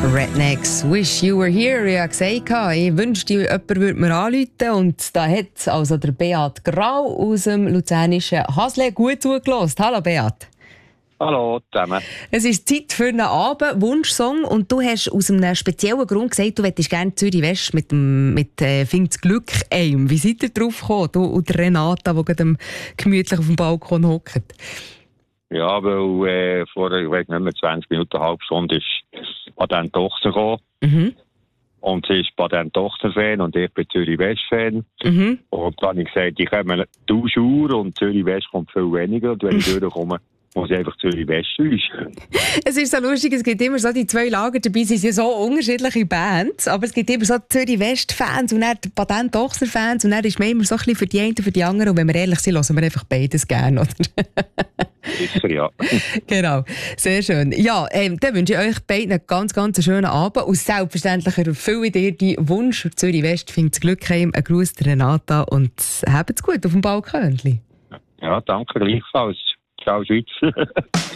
Rednecks, Wish You Were Here. Ich habe gesagt, ich wünschte, jemand würde mir anrufen. Und da hat also der Beat Grau aus dem luzernischen Hasle gut zugelassen. Hallo Beat. Hallo zusammen. Es ist Zeit für einen Abend-Wunschsong und du hast aus einem speziellen Grund gesagt, du möchtest gerne Zürich West mit «Find's Glück einem». Wie seid ihr drauf gekommen, du und Renata, die gerade gemütlich auf dem Balkon hockt? Ja, weil vor ich weiß nicht mehr 20 Minuten, eine halbe Stunde ist Patent Tochter gekommen. Mhm. Und sie ist Patent Tochter-Fan und ich bin Zürich West-Fan. Mhm. Und dann habe ich gesagt, ich komme 1000 Uhr und Zürich West kommt viel weniger. Und wenn ich durchkomme, muss ich einfach Zürich West wünschen. Es ist so lustig, es gibt immer so die zwei Lager dabei, es sind ja so unterschiedliche Bands, aber es gibt immer so Zürich West-Fans und dann Patent Tochter-Fans und dann ist man immer so ein bisschen für die einen und für die anderen und wenn wir ehrlich sind, hören wir einfach beides gerne, oder? Sicher, ja. Genau, sehr schön. Ja, dann wünsche ich euch beiden einen ganz, ganz schönen Abend und selbstverständlich erfülle ich dir deinen Wunsch für Zürich West. Find's Glück heim, ein Gruß der Renata und habt's gut auf dem Balkönchen. Ja, danke gleichfalls. Ciao, Schweiz.